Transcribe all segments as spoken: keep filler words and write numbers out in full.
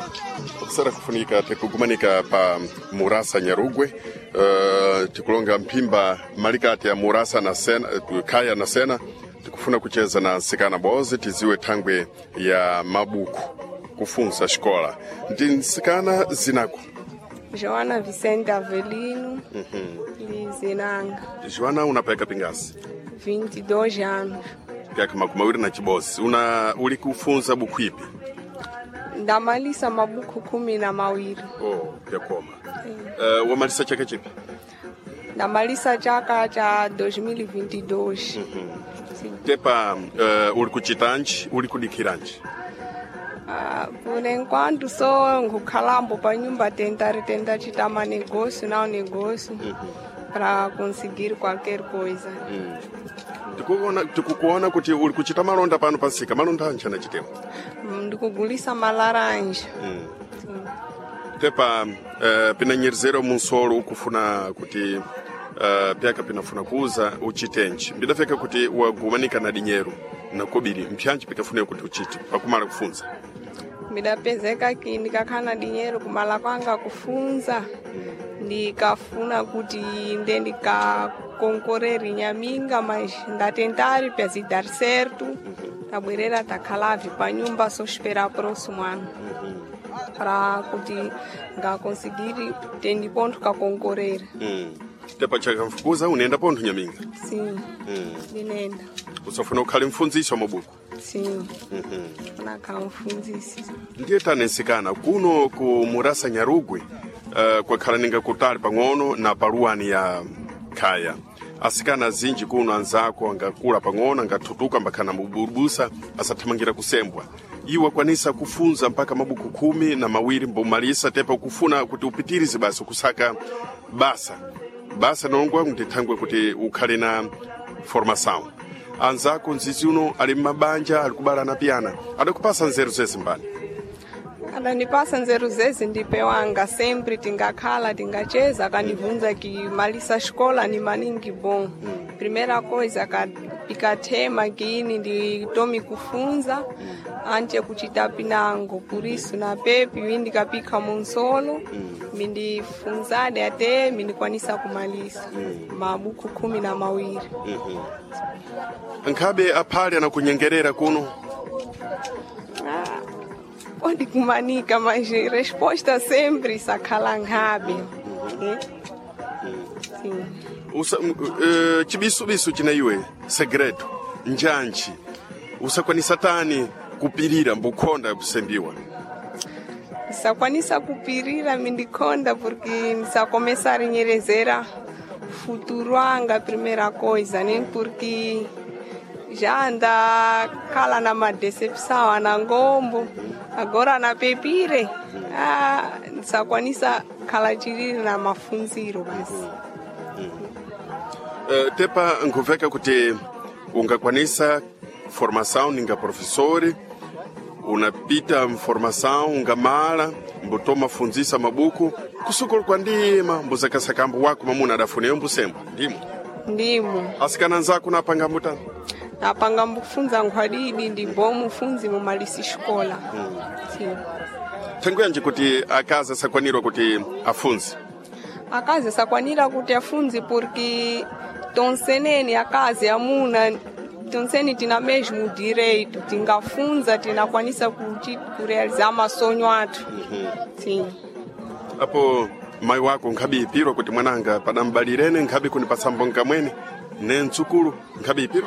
Sara kufunika tekugumanika pa Murasa Nyarugwe uh, tikulonga mpimba malikati ya Murasa na Sena Kaya na Sena tikufuna kucheza na nsikana bozi tiziwe tangwe ya mabuku kufunza shkola. Ndi nsikana zinako? Joana Vicente Avelino. Mhm. Lizinanga. Joana unapeka pingasi? vinte e dois anos. Peka makumawiri na chibosi. Una uli kufunza buku ipi? Ndamalisa mabuku kumi na mawiri. Oh, ya koma. Yeah. Uh, wamalisa chaka chipi? Ndamalisa chaka cha dois mil e vinte e dois. Mhm. Tepa uh, uli kuchitanji, uli kudikiranji? Ah, por enquanto só ngukalambo pa nyumba tentar tentar chitama negócio, não negócio, uhum. Para conseguir qualquer coisa. Uhum. Tikuona tikukuona kuti uli kuchita malonda pano pasika, malonda ancha na chitemo. Ndikugulisa malaranja. Mhm. Tepa uh, pinanyezero munsolo ukufuna kuti uh, pyaka pinafuna kuuza uchitenji. Mbidafeka kuti wagumanika na dinheiro na kobiri mpyanji pikafune kuti uchite pakumala kufunza. Midapezeka ki ndikakana dinheiro kumala kwanga kufunza, ndikafuna kuti nde ndikakoncorrere nyaminga, mas ndatentari pesi dar certo, tabwerera takalavi pa nyumba, só esperar próximo ano para kuti ngakonsigiri tendi ponto ka concorrer. Mm. Tepa chaka mfukuza unaenda ponto nyaminga? Sim. Mm. Ninaenda. Usafuna ukhale mfunzisi wa mabuku? Sim. Mhm. Funa kha mfunzisi. Ndiye tanensikana kuno ku Murasa Nyarugwe uh, kwa khala ninga kutali pang'ono na paluani ya Kaya. Asikana zinji kuno anzako angakula pang'ono angatutuka mpaka na muburubusa asathamangira kusembwa. Iwa kwanisa kufunza mpaka mabuku kumi na mawiri mbomalisa tepa kufuna kuti upitirize basi kusaka basa. Basa nongwa ngutithangwe kuti ukhale na formação. Anzako nzizi uno ali mabanja alikubala na piana. Adakupasa nzeru zezi mbani? Adanipasa nzeru zezi ndipewanga sempre tingakhala tingacheza akanivunza ki malisa shkola ni maningi bom. Hmm. Primeira coisa ikatema kiini nditomi kufunza hmm. Ante kuchita pinango por isso na pepi ndikapika munsolo hmm. Mindifunzade ate mindikwanisa kumalisa hmm. Mabuku kumi na mawiri. Mhm. Nkabe apali anakunyengerera kuno? Ah, pode kumanika, mas resposta sempre sakhala ngabe. Mhm. Sim. Usa uh, chibisu bisu china iwe segredo njanchi usakwanisa tani kupirira mbukonda kusembiwa? Sakwanisa kupirira mindikonda porque nisa começar a nyerezera futuro anga primeira coisa, nem porque já anda cala na uma decepção anangombo agora na pepire ah sakwanisa kala chiri na mafunziro basi. Uh, tepa nkuveka kuti ungakwanisa formação ninga professori unapita formação ungamala mbutoma funzisa mabuku kusukulu kwa ndima mbuzakasakambu wako mamuna adafuneyo mbusemba ndimo? Ndimo. Asikana nzako napanga mbuta? Napanga mbufunza nkhwadidi ndi bomu funzi mumalisi shkola. Hmm. Sim. Tangu yanje kuti akaza sakwanirwa kuti afunzi? Akaza sakwanira kuti afunzi porque tonseneni akazi amuna tonseni tina mesmo direito tingafunza tinakwanisa kurealizar masonho atu. Mhm. Sim. Apo mai wako nkhabi ipiro kuti mwananga padambalirene nkhabi kunipasa mbonga mwene ne ntsukulu nkhabi ipiro?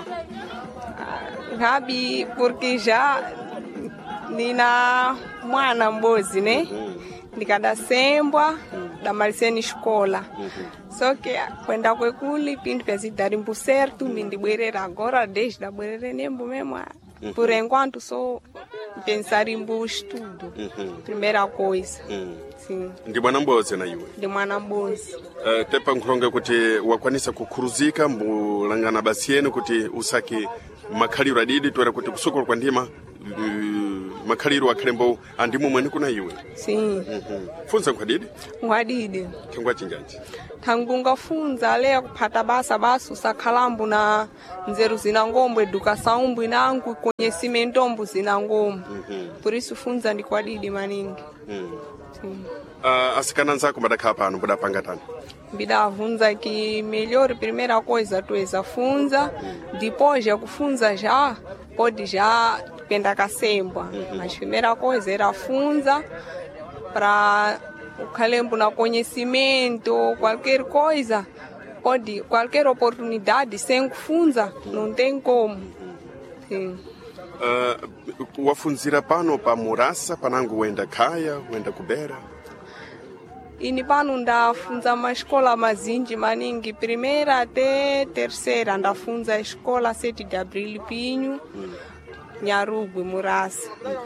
Nkhabi porque já nina mwana mbozi ne ndikadasembwa damaliseni escola. Só que kwenda kwekuli pindu pezidari mbu certo mindibwerera agora desde da bwerere nembo mesmo. Por enquanto só pensar em bom estudo. Primeira coisa. Sim. Ndi mwana mbozi na iwe? Ndi mwana mbozi. Uh, tepa nkulonga kuti wakwanisa kukhuruzika mbulangana basi yenu kuti usaki makhaliro adidi tuwera kuti kusukulu kwa ndima uh, makhaliro akhalembo andimu mwene kuna iwe. Sim. Funza nkwadidi? Nkwadidi. Chingwa chinjanji? Tangu ngafunza lea kupata basa basu sakhalambu na nzeru zina ngombo edukasaumbu inangu kwenye simentombu zina ngombo. Por isso funza ndi kwadidi maningi. Sim. Uh, asikana nzako madakhala pano budapanga tani? Bidavunza que melhor primeira coisa tu eza funza, depois já kufunza já pode já penda kasemba. Mas primeira coisa era funza para o calembo na conhecimento, qualquer coisa, pode qualquer oportunidade sem funza não tem como. Sim. Uh, wafunzira pano pa Murasa panangu wenda kaya, wenda kubera? Ini pano ndafunza mascola mazinji maningi, primeira até terceira ndafunza escola sete de abril Pinho, Nharugwe, Murasa.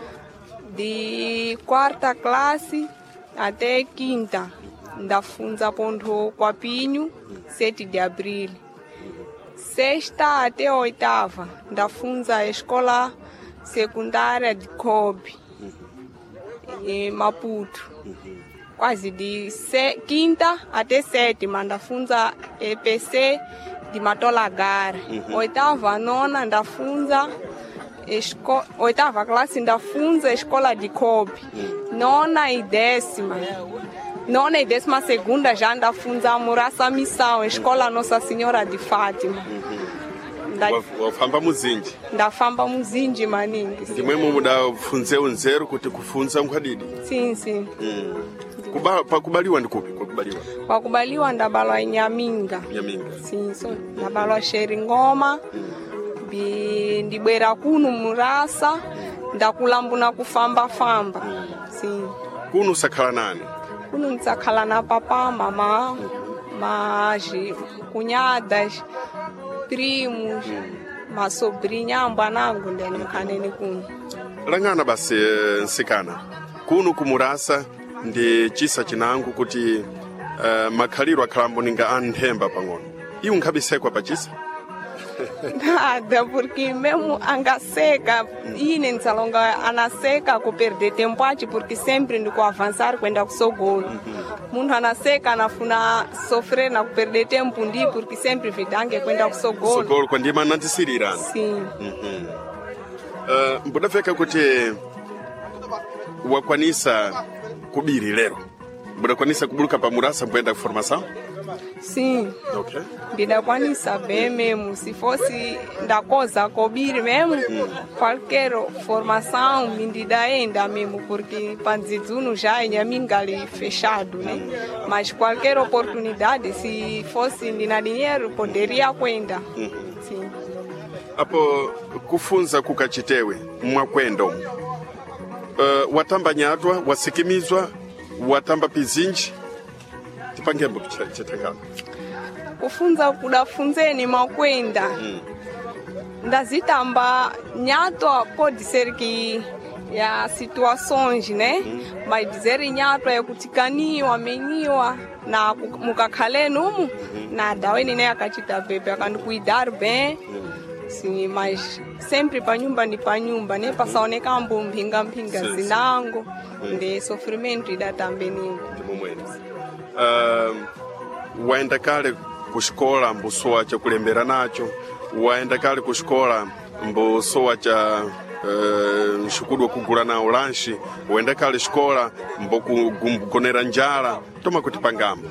De quarta classe até quinta ndafunza Ponto kwa Pinho, sete de abril. Sexta até oitava ndafunza escola secundária de Kobe, em Maputo. Quase de se, quinta até sétima ndafunza E P C de Matolagara. Uhum. Oitava, nona ndafunza esco, oitava classe ndafunza escola de Kobe. Uhum. Nona e décima. Nona e décima segunda já ndafunza Murasa Missão, escola Nossa Senhora de Fátima. Uhum. Nda, wafamba muzinji? Ndafamba muzinji maningi. Ndimwemo mudafunze unzeru kuti kufunza nkwadidi? Sim, sim. Mm. Kuba, pakubaliwa ndikupi kwa kubaliwa? Pakubaliwa ndabalwa Nyaminga. Nyaminga. Sim, so ndabalwa Sheringoma. Mm. Bi ndibwera kuno Murasa, ndakulambuna kufamba famba. Mm. Sim. Kuno sakhala nani? Kuno nsakhala na papa, mama, mm. maji, cunhadas, primos, mm. masobrinha ambanangu ndani mkaneni kuno. Langana basi nsikana. Kuno kumurasa ndi chisa chinangu kuti uh, makhaliro akhalambo ninga anthemba pang'ono. Iu nkhabisekwa pa chisa? Nada, porque mesmo angaseka, ine nsalonga anaseka ku perder tempo ati, porque sempre ndiko avançar kwenda kusogolo. Munthu anaseka anafuna sofrer na ku perder tempo ndi, porque sempre vidange kwenda kusogolo. Sogolo kwa ndima nantisirira. Sim. Mhm. Uh, mbudafeka kuti wakwanisa kubiri lero. Mbudakwanisa kubuluka pa Murasa mpwenda formação? Sim. Okay. Bidakwanisa bem mesmo. Se fosse da coisa cobrir mesmo, hum. qualquer formação me dá ainda mesmo, porque Panzizuno já é Nhaminga ali fechado, né? Hum. Mas qualquer oportunidade, se fosse na dinheiro, poderia kwenda. Hum. Sim. Apo kufunza kukachitewe mwakwendo. Uh, watamba nyatwa, wasikimizwa, watamba pizinji, tipangembo chitangana. Kufunza kudafunzeni makwenda. Hmm. Ndazitamba nyatwa pode ser que ya situações, né? Hmm. Mas dizer nyatwa ya kutikaniwa, meniwa, na mukakhale numu, hmm. nada, weni ne akachita bebe, akandukuidar bem. Hmm. Sim, mas sempre para nyumba ni para nyumba, né? Passar o necambo mpinga mpinga sim, zinango, sim. De sofrimento e da também ningo. Uh, waenda kale kushikola mbusowa cha kulembera nacho, waenda kale kushikola mbusowa cha uh, shukudwa kugula na ulanshi, waenda kale shikola mbukugonera njala, toma kutipangamba.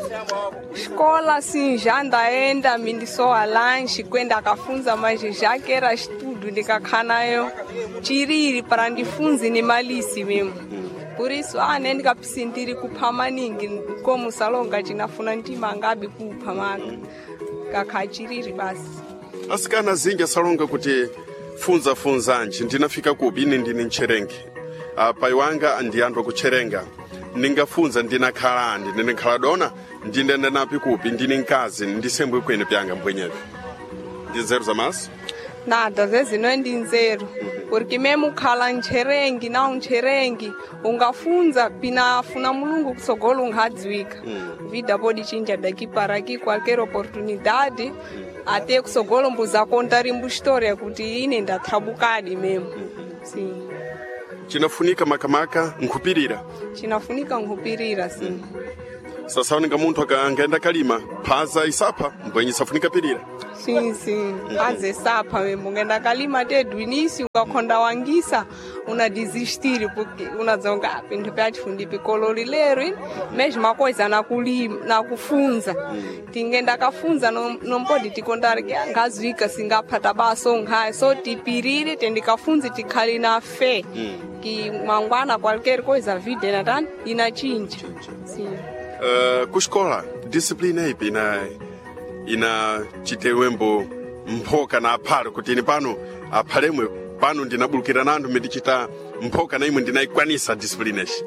Escola sim, já ndaenda mindisoa lanche kwenda akafunza, mas já que era estudo ndikakhanayo chiriri para ndifunzi ni malisi mesmo. Por isso ah nende kapsindiri kupha maningi como salonga chinafuna ntima ngabi kupha maka kakhachiriri basi. Asikana zinja salonga kuti funza funzanji ndinafika kubi ine ndini ncherenge. Apa iwanga ndiandwa kucherenga. Ningafunza ndinakhala ndi ndinakhala dona ndindenda napi kupi ndini nkazi ndisembwe kwene pyanga mbwenyewe. Ndi zero za maso? Nada, zezi não é dinheiro. Porque mesmo khala ncherengi na ncherengi ungafunza pina funa mulungu kusogolo unghadzwika. Mm. Vida pode chinja daqui para aqui qualquer oportunidade mm. até kusogolo mbuza contar imbu história kuti ine ndathabukadi mesmo. Mm. Sim. chinafunika makamaka nkupirira chinafunika nkupirira sim. Sasa uninga muntu akaenda kalima paza isapa mbwenye safunika pirira sim sim paza isapa mesmo ngenda kalima tedu início ukakhonda wangisa una desistir porque unazonga pinto pati fundi pikolori lero mesma coisa na kulima na kufunza tingenda kafunza no não pode te contar que ngazwika singapata baso ngai so tipirire tendikafunzi tikhali na fé que mangwana qualquer coisa a vida natan inachinja sim. Uh, kuscola disciplina ipi ina ina chitewembo mphoka na aphalo kuti ni pano aphalemwe pano ndinabulukira nandu medichita mphoka na imwe ndinaikwanisa disciplina ishi.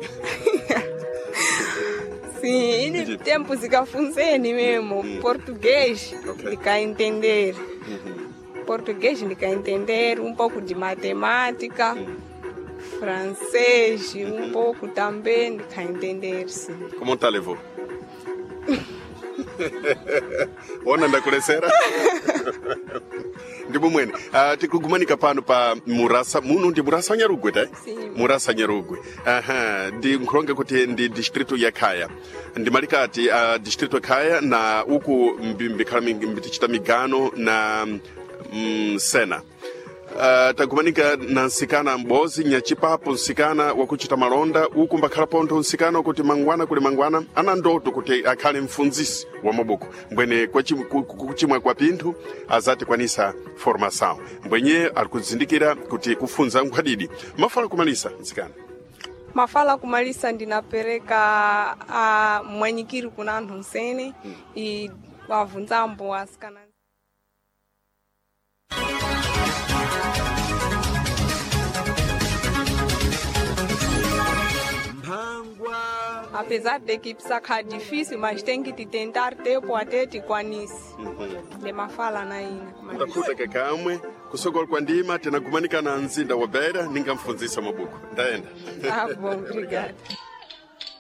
Sim, ini tempo zikafunzeni mesmo mm. Português okay. Ndikaentender mm-hmm. Português ndikaentender um pouco de matemática mm. Francês mm-hmm. Um pouco também ndikaentender sim. Como tá levou? Ona ndakulesera ndipo mwene uh, tikugumanika pano pa murasa muno ndi murasa Nyarugwe ta murasa Nyarugwe aha ndi nkhulonge kuti ndi distrito ya Kaya ndi malikati uh, distrito ya Kaya na uku mbikhala mbitichita migano na mm, sena Uh, tagumanika na nsikana mbozi nyachipapo nsikana wakuchita malonda uku mbakhala ponto nsikana kuti mangwana kuli mangwana ana ndoto kuti akhale mfunzisi wa mabuku mbwene kuchimwa kwa pinthu azati kwanisa formação mbwenye alikuzindikira kuti kufunza nkhwadidi mafala kumalisa nsikana mafala kumalisa ndinapereka uh, mwanyikiri kuna anthu nsene hmm. I wavunzambo asikana apesar de que precisa ficar difícil, mas tem que te tentar tempo até te conhecer. Uhum. De mafala na ina. Ndakuta kakamwe kusogol kwa ndima tena gumanika na nzinda wa Beira ningamfunzisa mabuku. Ndaenda. Ah, bom, obrigada.